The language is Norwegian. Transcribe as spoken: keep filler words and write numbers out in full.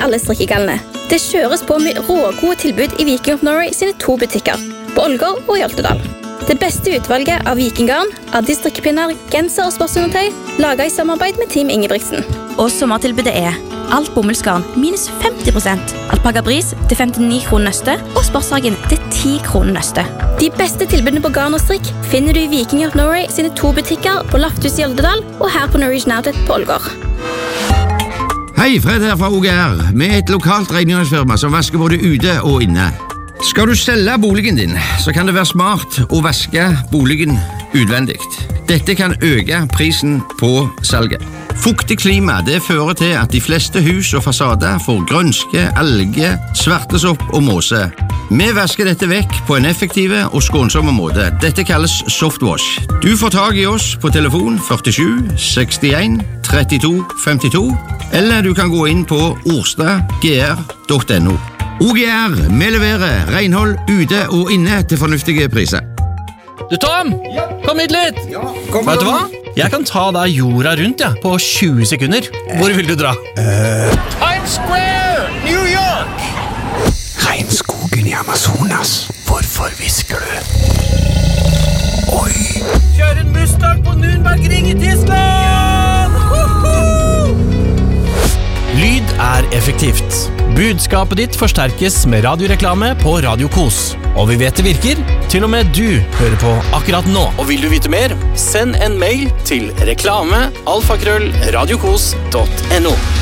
alle strikkegallene. Det kjøres på med rågode tilbud i Viking of Norway sine to butikker, på Ålgård og i Oltedal. Det beste utvalget av vikinggarn, Addis strikkepinner, genser og sportsundertøy, laget i samarbeid med Team Ingebrigtsen. Og sommertilbudet er alt bomullsgarn minus femti prosent, alpaga bris til femtini kroner nøste og sportshagen til ti kroner nøste. De beste tilbudene på garn og strikk finner du i Viking of Norway sine to butikker på Lafthus i Oldedal og her på Norwegian Outlet på Ålgård. Hei, Fred her fra O G R. Vi er et lokalt rengjøringsfirma som vasker både ute og inne. Skal du selge boligen din, så kan det være smart å vaske boligen utvendig. Dette kan øke prisen på salget. Fuktig klima det fører til at de fleste hus og fasader får grønske, alge, svartesopp og måse. Vi vasker dette vekk på en effektiv og skånsom måte. Dette kalles softwash. Du får tag i oss på telefon førtisju sekstien trettito femtito, eller du kan gå inn på orstad g r punktum n o. O G R, vi leverer renhold ute og inne til fornuftige priser. Du Tom, ja. Kom hit litt. Ja, kom Vet du hva? Jeg kan ta deg jorda rundt ja, på tjue sekunder. Hvor vil du dra? Uh. Times Square, New York! Regnskogen i Amazonas. Hvorfor visker du? Oi! Kjør en Mustang på Nürnbergring i Tyskland! Lyd er effektivt. Budskapet ditt forsterkes med radioreklame på Radio Kos. Og vi vet det virker, til og med du hører på akkurat nå. Og vil du vite mer? Send en mail til reklame alfakrøll radiokos punktum n o.